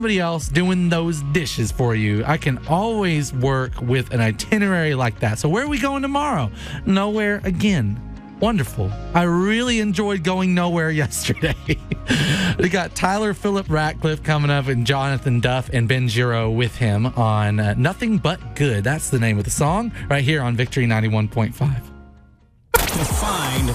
somebody else doing those dishes for you. I can always work with an itinerary like that. So where are we going tomorrow? Nowhere again. Wonderful. I really enjoyed going nowhere yesterday. We got Tyler Phillip Ratcliffe coming up and Jonathan Duff and Ben Giro with him on Nothing But Good. That's the name of the song right here on Victory 91.5. To find